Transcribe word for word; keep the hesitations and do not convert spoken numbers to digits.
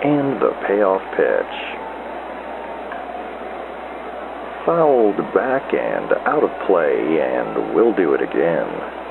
And the payoff pitch. Fouled back and out of play, and we'll do it again.